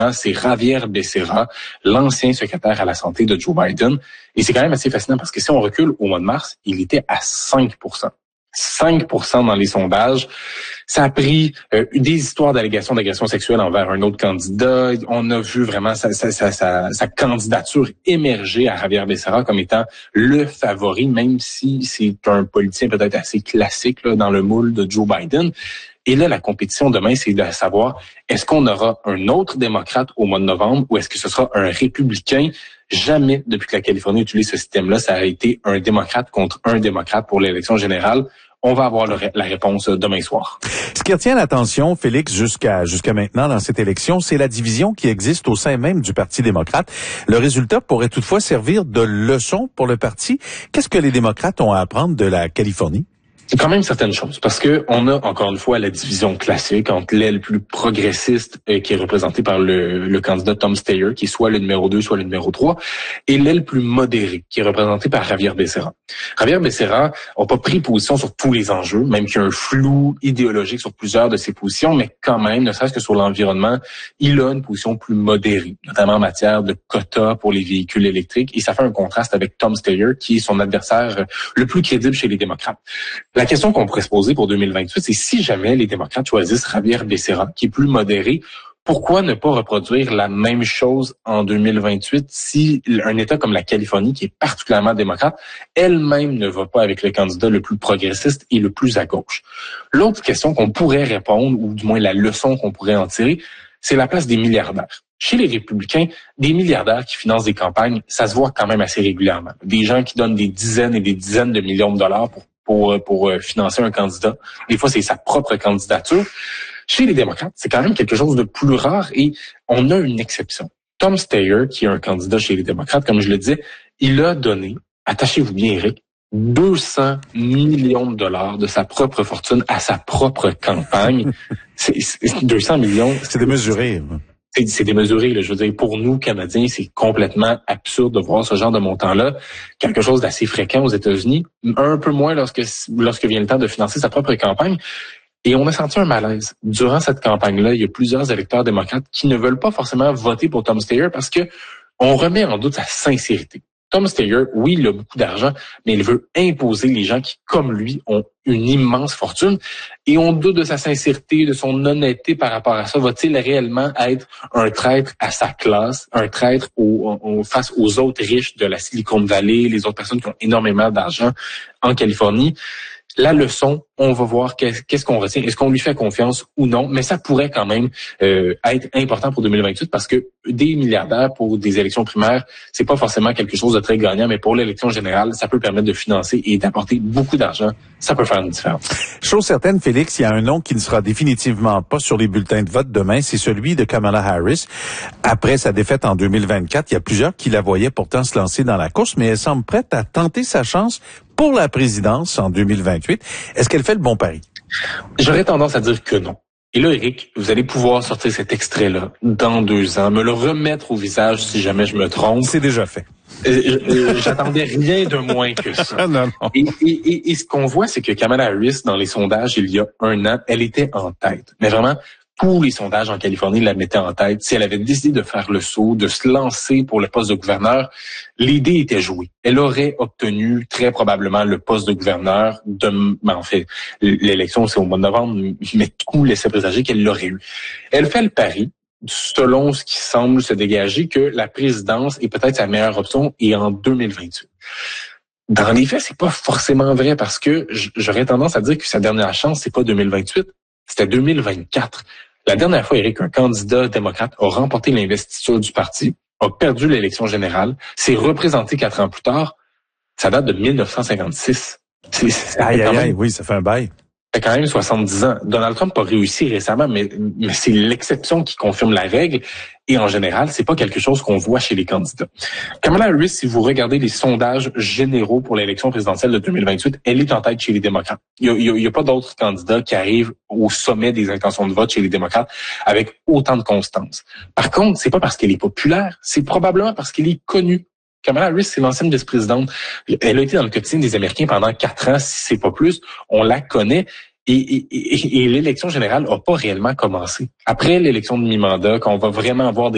c'est Javier Becerra, l'ancien secrétaire à la santé de Joe Biden. Et c'est quand même assez fascinant parce que si on recule au mois de mars, il était à 5%. 5% dans les sondages. Ça a pris des histoires d'allégations d'agression sexuelle envers un autre candidat. On a vu vraiment sa candidature émerger à Javier Becerra comme étant le favori, même si c'est un politicien peut-être assez classique là, dans le moule de Joe Biden. Et là, la compétition demain, c'est de savoir, est-ce qu'on aura un autre démocrate au mois de novembre ou est-ce que ce sera un républicain? Jamais, depuis que la Californie utilise ce système-là, ça a été un démocrate contre un démocrate pour l'élection générale. On va avoir la réponse demain soir. Ce qui retient l'attention, Félix, jusqu'à maintenant dans cette élection, c'est la division qui existe au sein même du Parti démocrate. Le résultat pourrait toutefois servir de leçon pour le parti. Qu'est-ce que les démocrates ont à apprendre de la Californie? C'est quand même certaines choses, parce que on a encore une fois la division classique entre l'aile plus progressiste qui est représentée par le candidat Tom Steyer, qui est soit le numéro 2, soit le numéro 3, et l'aile plus modérée, qui est représentée par Javier Becerra. Javier Becerra n'a pas pris position sur tous les enjeux, même qu'il y a un flou idéologique sur plusieurs de ses positions, mais quand même, ne serait-ce que sur l'environnement, il a une position plus modérée, notamment en matière de quotas pour les véhicules électriques, et ça fait un contraste avec Tom Steyer, qui est son adversaire le plus crédible chez les démocrates. La question qu'on pourrait se poser pour 2028, c'est si jamais les démocrates choisissent Javier Becerra, qui est plus modéré, pourquoi ne pas reproduire la même chose en 2028 si un État comme la Californie, qui est particulièrement démocrate, elle-même ne va pas avec le candidat le plus progressiste et le plus à gauche? L'autre question qu'on pourrait répondre, ou du moins la leçon qu'on pourrait en tirer, c'est la place des milliardaires. Chez les républicains, des milliardaires qui financent des campagnes, ça se voit quand même assez régulièrement. Des gens qui donnent des dizaines et des dizaines de millions de dollars pour financer un candidat. Des fois, c'est sa propre candidature. Chez les démocrates, c'est quand même quelque chose de plus rare et on a une exception. Tom Steyer, qui est un candidat chez les démocrates, comme je le disais, il a donné, attachez-vous bien, Eric, 200 millions de dollars de sa propre fortune à sa propre campagne. C'est 200 millions. C'est démesuré. C'est démesuré, là. Je veux dire, pour nous, Canadiens, c'est complètement absurde de voir ce genre de montant-là. Quelque chose d'assez fréquent aux États-Unis. Un peu moins lorsque vient le temps de financer sa propre campagne. Et on a senti un malaise. Durant cette campagne-là, il y a plusieurs électeurs démocrates qui ne veulent pas forcément voter pour Tom Steyer parce que on remet en doute sa sincérité. Tom Steyer, oui, il a beaucoup d'argent, mais il veut imposer les gens qui, comme lui, ont une immense fortune. Et on doute de sa sincérité, de son honnêteté par rapport à ça. Va-t-il réellement être un traître à sa classe, un traître face aux autres riches de la Silicon Valley, les autres personnes qui ont énormément d'argent en Californie? La leçon, on va voir qu'est-ce qu'on retient. Est-ce qu'on lui fait confiance ou non? Mais ça pourrait quand même être important pour 2028 parce que des milliardaires pour des élections primaires, c'est pas forcément quelque chose de très gagnant, mais pour l'élection générale, ça peut permettre de financer et d'apporter beaucoup d'argent. Ça peut faire une différence. Chose certaine, Félix, il y a un nom qui ne sera définitivement pas sur les bulletins de vote demain, c'est celui de Kamala Harris. Après sa défaite en 2024, il y a plusieurs qui la voyaient pourtant se lancer dans la course, mais elle semble prête à tenter sa chance pour la présidence en 2028. Est-ce qu'elle fait le bon pari? J'aurais tendance à dire que non. Et là, Eric, vous allez pouvoir sortir cet extrait-là dans 2 ans, me le remettre au visage si jamais je me trompe. C'est déjà fait. J'attendais rien de moins que ça. Non. Et ce qu'on voit, c'est que Kamala Harris, dans les sondages, il y a 1 an, elle était en tête. Mais vraiment, tous les sondages en Californie la mettaient en tête. Si elle avait décidé de faire le saut, de se lancer pour le poste de gouverneur, l'idée était jouée. Elle aurait obtenu très probablement le poste de gouverneur. En fait, l'élection, c'est au mois de novembre, mais tout laissait présager qu'elle l'aurait eu. Elle fait le pari, selon ce qui semble se dégager, que la présidence est peut-être sa meilleure option et en 2028. Dans les faits, c'est pas forcément vrai parce que j'aurais tendance à dire que sa dernière chance, c'est pas 2028, c'était 2024. La dernière fois, Eric, un candidat démocrate a remporté l'investiture du parti, a perdu l'élection générale, s'est représenté 4 ans plus tard. Ça date de 1956. Oui, ça fait un bail. Ça fait quand même 70 ans. Donald Trump a réussi récemment, mais c'est l'exception qui confirme la règle. Et en général, c'est pas quelque chose qu'on voit chez les candidats. Kamala Harris, si vous regardez les sondages généraux pour l'élection présidentielle de 2028, elle est en tête chez les démocrates. Il y a pas d'autres candidats qui arrivent au sommet des intentions de vote chez les démocrates avec autant de constance. Par contre, c'est pas parce qu'elle est populaire, c'est probablement parce qu'elle est connue. Kamala Harris, c'est l'ancienne vice-présidente. Elle a été dans le quotidien des Américains pendant 4 ans, si c'est pas plus. On la connaît. Et l'élection générale n'a pas réellement commencé. Après l'élection de mi-mandat, quand on va vraiment avoir des